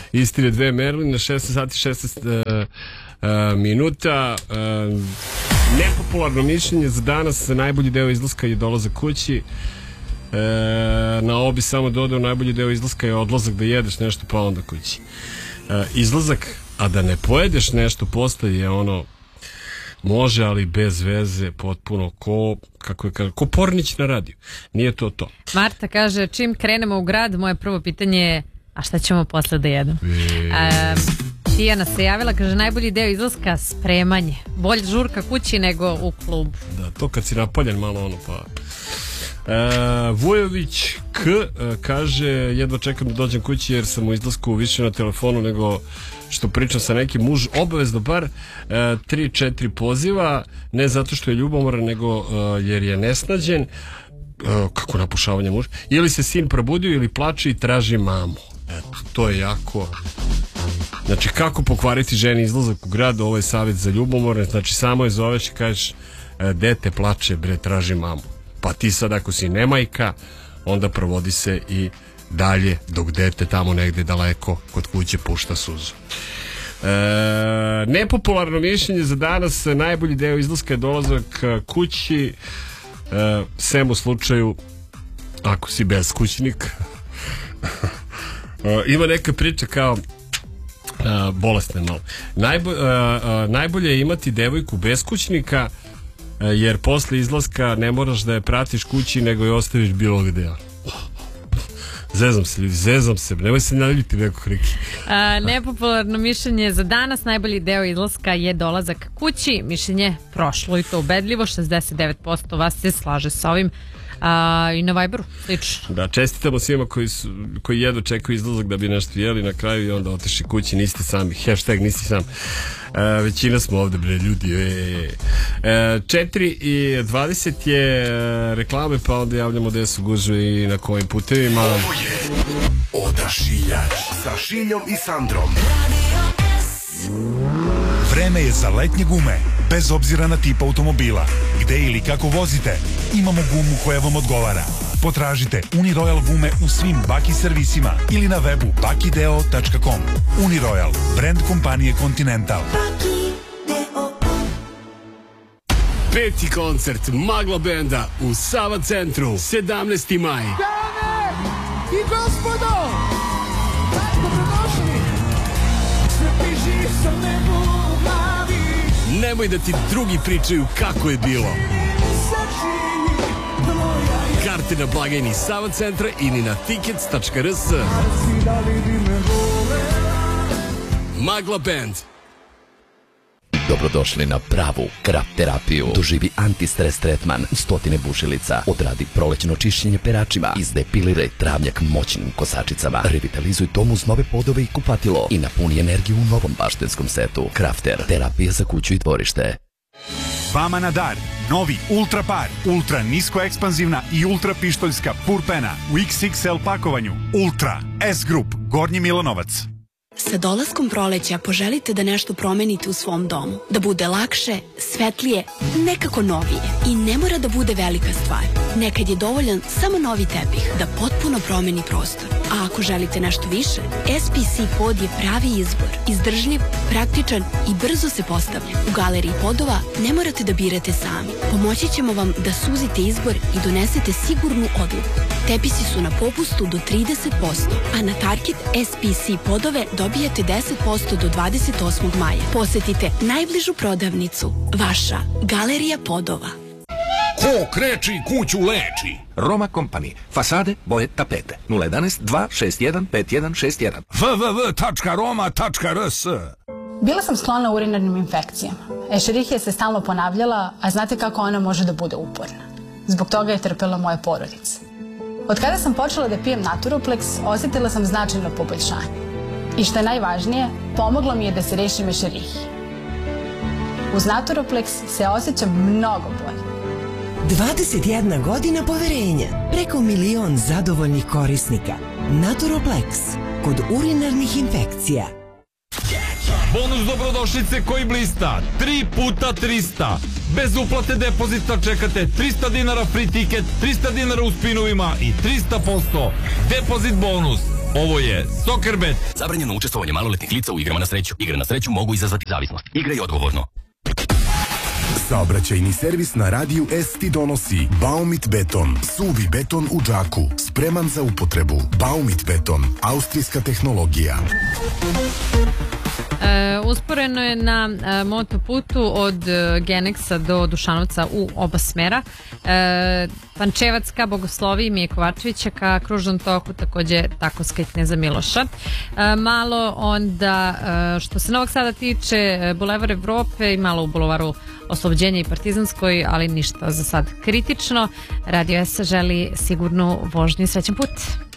Istine dve Merlin na 16 sati 16 minuta. Nepopularno mišljenje za danas, najbolji deo izlaska je dolazak kući. Na ovo bi samo dodao, najbolji deo izlaska je odlazak da jedeš nešto pa onda kući. Izlazak, a da ne pojedeš nešto posle je ono, može, ali bez veze, potpuno ko Pornić na radiju. Nije to. Marta kaže, čim krenemo u grad, moje prvo pitanje je, a šta ćemo posle da jedemo? Tijana se javila, kaže, najbolji deo izlaska spremanje. Bolje žurka kući nego u klubu. Da, to kad si napaljen malo ono pa... Vujović K kaže, jedva čekam da dođem kući jer sam u izlasku više na telefonu nego što pričam sa nekim. Muž obavezno bar 3-4 poziva, ne zato što je ljubomoran nego jer je nesnađen. Kako napušavanje muža. Ili se sin probudio ili plače i traži mamu. Eto, to je jako... Znači, kako pokvariti ženi izlazak u grad, ovo je savjet za ljubomorne. Znači, samo je zoveš i kažeš, dete plače, bre, traži mamu. Pa ti sad ako si nemajka, onda provodi se i dalje dok dete tamo negde daleko kod kuće pušta suzu. Nepopularno mišljenje za danas, najbolji deo izlaska je dolazak kući, sem u slučaju ako si beskućnik. Ima neka priča kao bolesna malo. Najbolje je imati devojku beskućnika, jer posle izlaska ne moraš da je pratiš kući nego je ostaviš bilo gde. Zezam se ljudi, nemoj se naljiti nekog Riki. Nepopularno mišljenje za danas, najbolji deo izlaska je dolazak kući. Mišljenje prošlo i to ubedljivo, 69% vas se slaže sa ovim. I na Viberu, slično. Da, čestitamo svima koji jedno čekaju izlazak da bi nešto jeli na kraju i onda otišli kući, niste sami, hashtag nisi sam. Većina smo ovde, bre, ljudi. 4:20 je reklame, pa onda javljamo gde su gužve i na kojim putevima. Ovo je Odašiljač sa Šiljom i Sandrom. Vreme je za letnje gume, bez obzira na tip automobila. Gde ili kako vozite, imamo gumu koja vam odgovara. Potražite Uniroyal gume u svim Baki servisima ili na webu bakideo.com. Uniroyal, brand kompanije Continental. Peti koncert Magla benda u Sava centru, 17. maj. Dame i gospodo, dobrodošli. Sve živ sam nebo u glavi. Nemoj da ti drugi pričaju kako je bilo. Karte na blagajni Sava centra ili na tickets.rs. Magla band. Dobrodošli na pravu krap terapiju. Doživi antistres tretman, 100 bušilica. Odradi prolećno čišćenje peračima. Izdepiliraj travnjak moćnim kosačicama. Revitalizuj tom uz nove podove i kupatilo. I napuni energiju u novom baštenskom setu. Crafter, terapija za kuću i dvorište. Vama na dar, novi Ultra Par, ultra nisko ekspanzivna i ultra pištoljska purpena u XXL pakovanju. Ultra S Group, Gornji Milanovac. Sa dolaskom proleća poželite da nešto promenite u svom domu. Da bude lakše, svetlije, nekako novije. I ne mora da bude velika stvar. Nekad je dovoljan samo novi tepih da potpuno promeni prostor. A ako želite nešto više, SPC pod je pravi izbor. Izdržljiv, praktičan i brzo se postavlja. U galeriji podova ne morate da birate sami. Pomoći ćemo vam da suzite izbor i donesete sigurnu odluku. Tepisi su na popustu do 30%, a na Target SPC podove dobijate 10% do 28. maja. Posetite najbližu prodavnicu. Vaša Galerija podova. Ko kreči kuću leči. Roma Company. Fasade, boje, tapete. 011 261 5161. www.roma.rs. Bila sam sklona urinarnim infekcijama. Escherichia se stalno ponavljala, a znate kako ona može da bude uporna. Zbog toga je trpela moja porodica. Od kada sam počela da pijem Naturoplex, osjetila sam značajno poboljšanje. I što je najvažnije, pomoglo mi je da se rešim Escherichije. Uz Naturoplex se osjećam mnogo bolje. 21 godina poverenja, preko 1 milion zadovoljnih korisnika. Naturoplex, kod urinarnih infekcija. Bonus dobrodošlice koji blista, 3 puta 300. Bez uplate depozita čekate 300 dinara free ticket, 300 dinara u spinovima i 300% depozit bonus. Ovo je Soccerbet. Zabranjeno učestvovanje maloletnih lica u igrama na sreću. Igre na sreću mogu izazvati zavisnost. Igraj odgovorno. Saobraćajni servis na radiju S ti donosi Baumit beton, suvi beton u džaku, spreman za upotrebu. Baumit beton, austrijska tehnologija. Usporeno je na motoputu od Geneksa do Dušanovca u oba smera. Pančevac ka Bogosloviji Mije Kovačevića, ka kružnom toku takođe tako i Kneza Miloša. Malo onda što se Novog Sada tiče Bulevar Evrope i malo u Bulevaru Oslobođenja i Partizanskoj, ali ništa za sad kritično. Radio S želi sigurnu vožnju i srećan put.